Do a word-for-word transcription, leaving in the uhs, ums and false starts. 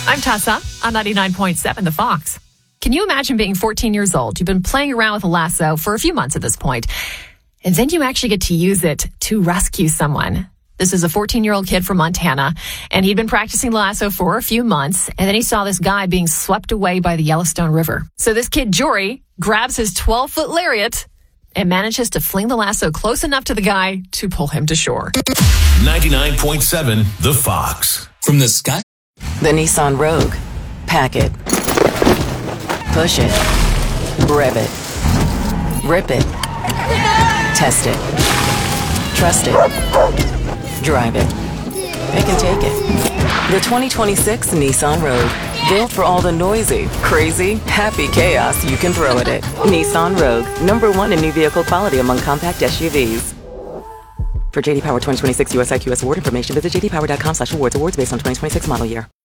I'm Tessa on ninety-nine point seven The Fox. Can you imagine being fourteen years old? You've been playing around with a lasso for a few months at this point, and then you actually get to use it to rescue someone. This is a fourteen-year-old kid from Montana, and he'd been practicing the lasso for a few months, and then he saw this guy being swept away by the Yellowstone River. So this kid, Jory, grabs his twelve-foot lariat and manages to fling the lasso close enough to the guy to pull him to shore. ninety-nine point seven The Fox. From the sky? The Nissan Rogue. Pack it. Push it. Rev it. Rip it. Test it. Trust it. Drive it. It can take it. The twenty twenty-six Nissan Rogue. Built for all the noisy, crazy, happy chaos you can throw at it. Nissan Rogue. Number one in new vehicle quality among compact S U Vs. For J D Power twenty twenty-six U S I Q S award information, visit j d power dot com slash awards. Awards based on twenty twenty-six model year.